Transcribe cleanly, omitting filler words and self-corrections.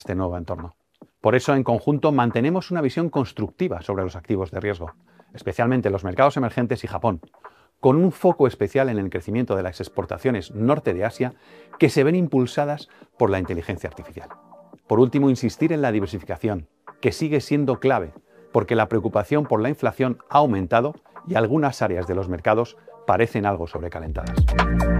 este nuevo entorno. Por eso, en conjunto, mantenemos una visión constructiva sobre los activos de riesgo, especialmente los mercados emergentes y Japón, con un foco especial en el crecimiento de las exportaciones norte de Asia que se ven impulsadas por la inteligencia artificial. Por último, insistir en la diversificación, que sigue siendo clave, porque la preocupación por la inflación ha aumentado y algunas áreas de los mercados parecen algo sobrecalentadas.